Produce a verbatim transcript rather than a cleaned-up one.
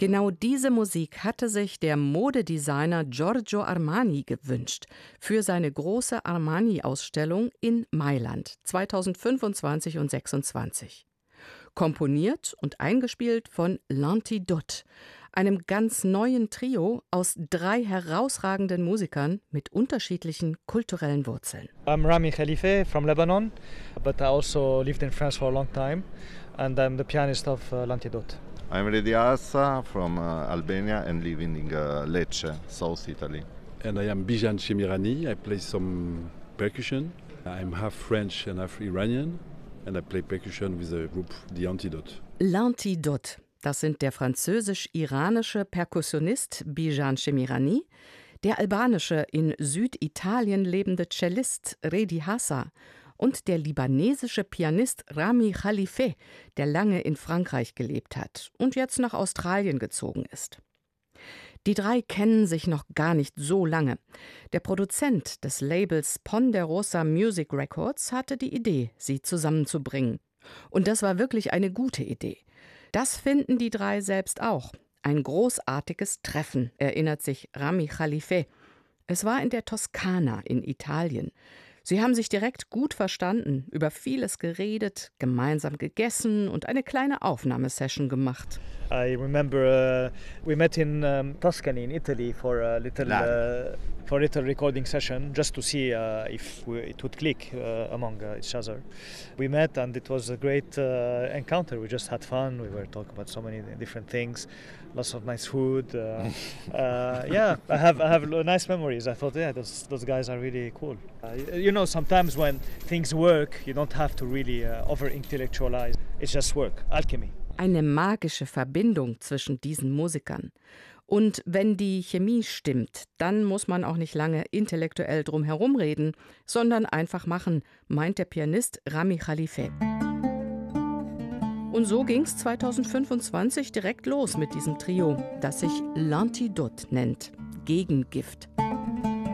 Genau diese Musik hatte sich der Modedesigner Giorgio Armani gewünscht für seine große Armani-Ausstellung in Mailand zweitausendfünfundzwanzig und sechsundzwanzig. Komponiert und eingespielt von L'Antidote, einem ganz neuen Trio aus drei herausragenden Musikern mit unterschiedlichen kulturellen Wurzeln. I'm Rami Khalife from Lebanon, but I also lived in France for a long time, and I'm the pianist of uh, L'Antidote. I'm Redi Assa from uh, Albania and living in uh, Lecce, South Italy. And I am Bijan Shemirani. I play some percussion. I'm half French and half Iranian, and I play percussion with the group The Antidote. L'Antidote, das sind der französisch-iranische Perkussionist Bijan Shemirani, der albanische in Süditalien lebende Cellist Redi Hassa und der libanesische Pianist Rami Khalife, der lange in Frankreich gelebt hat und jetzt nach Australien gezogen ist. Die drei kennen sich noch gar nicht so lange. Der Produzent des Labels Ponderosa Music Records hatte die Idee, sie zusammenzubringen. Und das war wirklich eine gute Idee. Das finden die drei selbst auch. Ein großartiges Treffen, erinnert sich Rami Khalife. Es war in der Toskana in Italien. Sie haben sich direkt gut verstanden, über vieles geredet, gemeinsam gegessen und eine kleine Aufnahmesession gemacht. I remember uh, we met in um, Tuscany in Italy for a little uh, for a little recording session just to see uh, if we, it would click uh, among uh, each other. We met and it was a great uh, encounter. We just had fun. We were talking about so many different things, lots of nice food. Uh, uh, yeah, I have I have nice memories. I thought, yeah, those those guys are really cool. Uh, you know, sometimes when things work, you don't have to really uh, over-intellectualize. It's just work, alchemy. Eine magische Verbindung zwischen diesen Musikern. Und wenn die Chemie stimmt, dann muss man auch nicht lange intellektuell drum herum reden, sondern einfach machen, meint der Pianist Rami Khalife. Und so ging's zweitausendfünfundzwanzig direkt los mit diesem Trio, das sich L'Antidote nennt, Gegengift.